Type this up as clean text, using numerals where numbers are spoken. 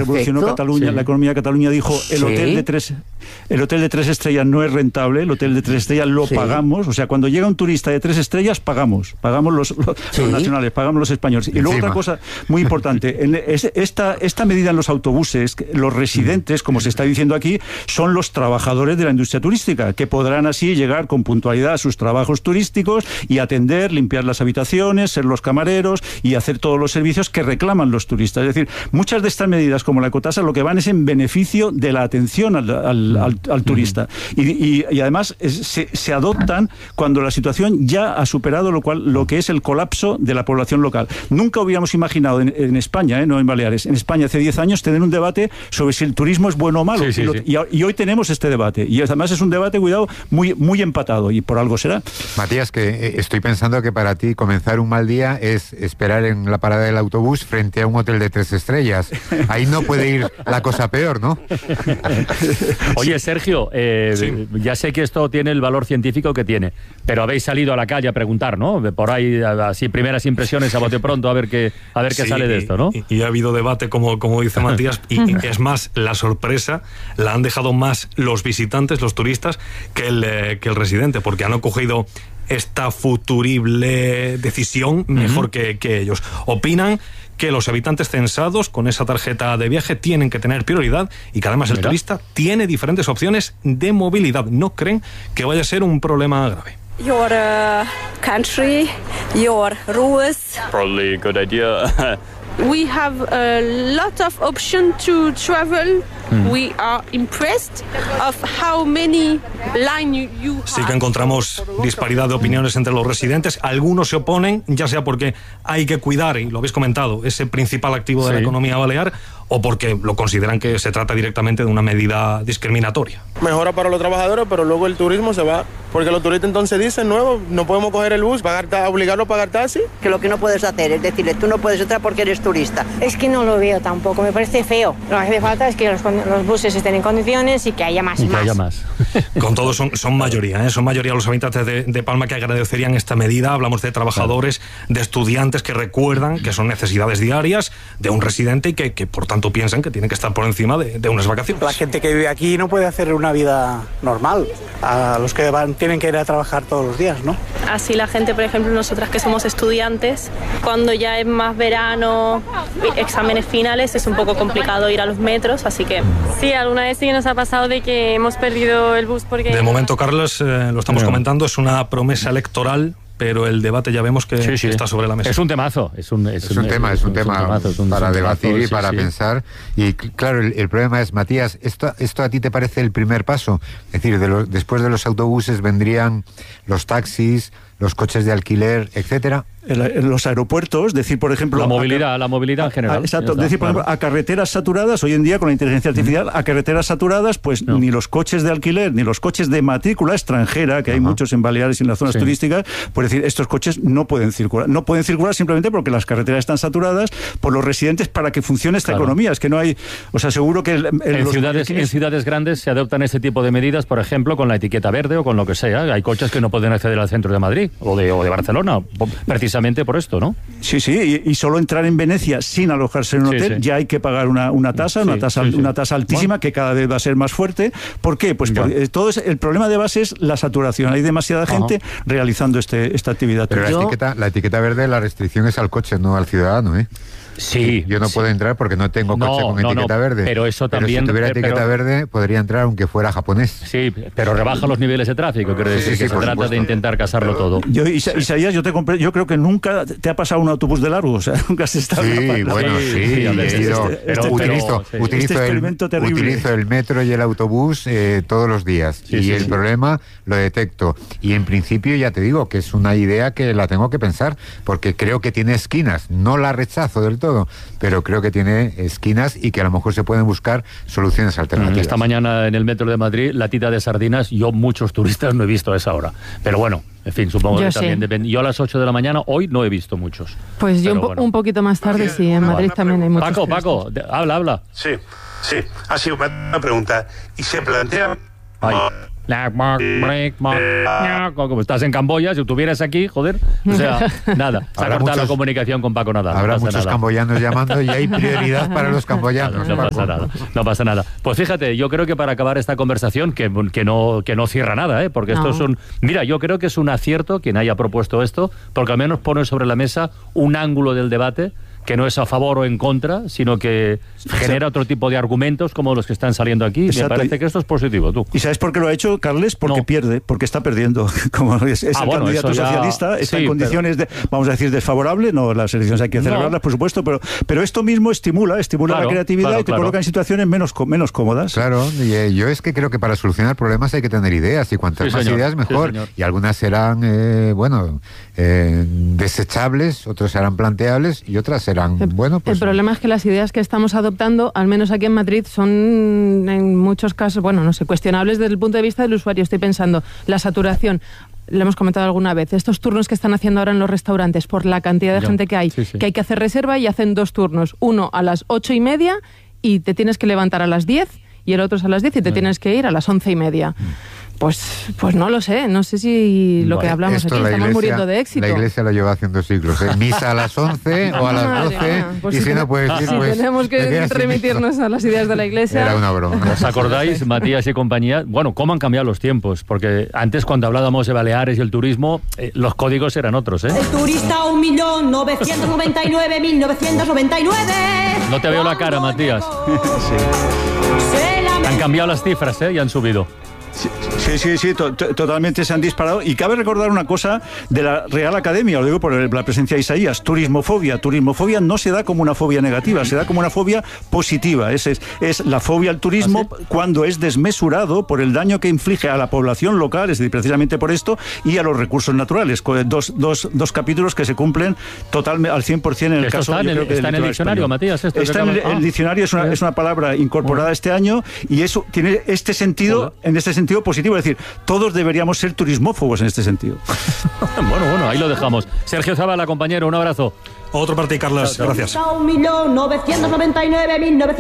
revolucionó Cataluña, la economía de Cataluña, dijo el hotel de 3 estrellas no es rentable, el hotel de 3 estrellas lo pagamos, o sea, cuando llega un turista de 3 estrellas pagamos los nacionales, pagamos los españoles. Y luego otra cosa muy importante, esta medida en los autobuses, los residentes, como se está diciendo aquí, son los trabajadores de la industria turística, que podrán así llegar con puntualidad a sus trabajos turísticos y atender, limpiar las habitaciones, ser los camareros y hacer todos los servicios que reclaman los turistas. Es decir, muchas de estas medidas, como la ecotasa, lo que van es en beneficio de la atención al turista. Y además se adoptan cuando la situación ya ha superado lo que es el colapso de la población local. Nunca hubiéramos imaginado en España, no en Baleares, en España hace 10 años tener un debate sobre si el turismo es bueno o malo. Y hoy tenemos este debate. Y además es un debate, cuidado, muy, muy empatado, y por algo será. Matías, que estoy pensando que para ti comenzar un mal día es esperar en la parada del autobús frente a un hotel de 3 estrellas. Ahí no puede ir la cosa peor, ¿no? Oye, Sergio, ya sé que esto tiene el valor científico que tiene, pero habéis salido a la calle a preguntar, ¿no? Por ahí, así, primeras impresiones a bote pronto, a ver qué sale de esto, ¿no? Y ha habido debate, como dice Matías, y es más, la sorpresa la han dejado más los visitantes, los turistas, que el residente, porque han cogido esta futurible decisión mejor que ellos. Opinan que los habitantes censados con esa tarjeta de viaje tienen que tener prioridad y que además el turista tiene diferentes opciones de movilidad. No creen que vaya a ser un problema grave. Your country, your rules. Probably a good idea. We have a lot of options to travel. We are impressed of how many lines you have. Sí que encontramos disparidad de opiniones entre los residentes. Algunos se oponen, ya sea porque hay que cuidar, y lo habéis comentado, ese principal activo de la economía balear, o porque lo consideran que se trata directamente de una medida discriminatoria. Mejora para los trabajadores, pero luego el turismo se va, porque los turistas entonces dicen, no podemos coger el bus, obligarlo a pagar taxi. Que lo que no puedes hacer es decirle, tú no puedes entrar porque eres turista. Es que no lo veo tampoco, me parece feo. Lo que hace falta es que los buses estén en condiciones y que haya más. Con todo son mayoría, son mayoría los habitantes de Palma que agradecerían esta medida. Hablamos de trabajadores, de estudiantes que recuerdan que son necesidades diarias de un residente y que por tanto piensan que tienen que estar por encima de unas vacaciones. La gente que vive aquí no puede hacer una vida normal, a los que tienen que ir a trabajar todos los días, ¿no? Así la gente, por ejemplo, nosotras que somos estudiantes, cuando ya es más verano, exámenes finales, es un poco complicado ir a los metros, así que... Sí, alguna vez sí que nos ha pasado de que hemos perdido el bus porque... De momento, Carlos, lo estamos comentando, es una promesa electoral, pero el debate ya vemos que está sobre la mesa. Es un temazo. Es un tema para debatir y para pensar. Y claro, el problema es, Matías, ¿esto a ti te parece el primer paso? Es decir, después de los autobuses vendrían los taxis, los coches de alquiler, etcétera. En los aeropuertos, decir, por ejemplo... La movilidad en general. Exacto, decir, por ejemplo, a carreteras saturadas, hoy en día con la inteligencia artificial, a carreteras saturadas, pues ni los coches de alquiler, ni los coches de matrícula extranjera, que hay muchos en Baleares y en las zonas turísticas, pues decir, estos coches no pueden circular. No pueden circular simplemente porque las carreteras están saturadas por los residentes para que funcione esta economía. Es que no hay... O sea, seguro que... En ciudades grandes se adoptan este tipo de medidas, por ejemplo, con la etiqueta verde o con lo que sea. Hay coches que no pueden acceder al centro de Madrid o de Barcelona, precisamente por esto, ¿no? Sí, y solo entrar en Venecia sin alojarse en un hotel ya hay que pagar una tasa altísima, que cada vez va a ser más fuerte. ¿Por qué? Pues el problema de base es la saturación. Hay demasiada gente realizando esta actividad. Pero la etiqueta verde, la restricción es al coche, no al ciudadano, ¿eh? Sí. Yo no puedo entrar porque no tengo coche con etiqueta verde. Pero eso también... si tuviera etiqueta verde, podría entrar aunque fuera japonés. Sí, pero rebaja los niveles de tráfico. Quiero decir que se trata de intentar casarlo todo. Isaías, yo creo que nunca te ha pasado un autobús de largo. O sea, nunca has estado... Utilizo el metro y el autobús todos los días. El problema lo detecto. Y en principio, ya te digo, que es una idea que la tengo que pensar, porque creo que tiene esquinas. No la rechazo del todo, pero creo que tiene esquinas y que a lo mejor se pueden buscar soluciones alternativas. Esta mañana en el metro de Madrid, la tita de sardinas, yo muchos turistas no he visto a esa hora. Pero bueno, en fin, supongo que también depende. Yo a las 8 de la mañana, hoy no he visto muchos. Pues yo un poquito más tarde, sí, en Madrid también hay muchos. Paco, habla. Sí, ha sido una pregunta. Y se plantea Como estás en Camboya, si estuvieras aquí, joder, o sea, nada, se ha cortado la comunicación con Paco Nadal. Habrá no muchos nada. camboyanos llamando y hay prioridad para los camboyanos. No pasa nada. Pues fíjate, yo creo que para acabar esta conversación, que no cierra nada, porque esto es un... Mira, yo creo que es un acierto quien haya propuesto esto, porque al menos pone sobre la mesa un ángulo del debate que no es a favor o en contra, sino que genera otro tipo de argumentos como los que están saliendo aquí. Me parece que esto es positivo, tú. ¿Y sabes por qué lo ha hecho, Carles? Porque pierde, porque está perdiendo. Como es el candidato socialista, está en condiciones, vamos a decir, desfavorables. No, las elecciones hay que celebrarlas, por supuesto, pero esto mismo estimula la creatividad y te coloca en situaciones menos cómodas. Claro, y yo es que creo que para solucionar problemas hay que tener ideas, y cuantas más ideas mejor. Y algunas serán, desechables, otras serán planteables y otras serán, el problema es que las ideas que estamos adoptando, al menos aquí en Madrid, son en muchos casos, cuestionables desde el punto de vista del usuario. Estoy pensando, la saturación, lo hemos comentado alguna vez, estos turnos que están haciendo ahora en los restaurantes, por la cantidad de gente que hay, que hay que hacer reserva y hacen 2 turnos, uno a las 8:30 y te tienes que levantar a las 10 y el otro es a las 10 y te tienes que ir a las 11:30. Pues no lo sé, no sé si lo que hablamos aquí estamos muriendo de éxito. La Iglesia lo lleva haciendo siglos, misa a las 11 o a las 12, pues y si no puedes ir, pues... tenemos que remitirnos a las ideas de la Iglesia. Era una broma. ¿Os acordáis, Matías y compañía? Bueno, cómo han cambiado los tiempos, porque antes cuando hablábamos de Baleares y el turismo, los códigos eran otros, El turista 1.999.999. No te veo la cara, Matías. Han cambiado las cifras, y han subido. Sí, totalmente se han disparado. Y cabe recordar una cosa de la Real Academia, lo digo por la presencia de Isaías: turismofobia. Turismofobia no se da como una fobia negativa, se da como una fobia positiva. Es la fobia al turismo cuando es desmesurado por el daño que inflige a la población local, es decir, precisamente por esto, y a los recursos naturales. Dos capítulos que se cumplen totalmente al 100% en el caso. ¿Está en el diccionario, Matías? Está en el diccionario, es una palabra incorporada este año, y eso tiene este sentido, en este sentido positivo, es decir, todos deberíamos ser turismófobos en este sentido. Bueno, ahí lo dejamos. Sergio Zabala, compañero, un abrazo. Otro para ti, Carlos. Gracias. 1.999.999.